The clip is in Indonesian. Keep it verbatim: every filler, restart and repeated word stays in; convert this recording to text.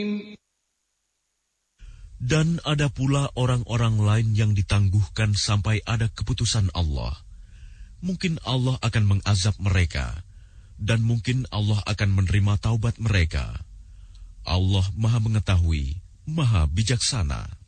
Dan ada pula orang-orang lain yang ditangguhkan sampai ada keputusan Allah. Mungkin Allah akan mengazab mereka, dan mungkin Allah akan menerima taubat mereka. Allah Maha Mengetahui, Maha Bijaksana.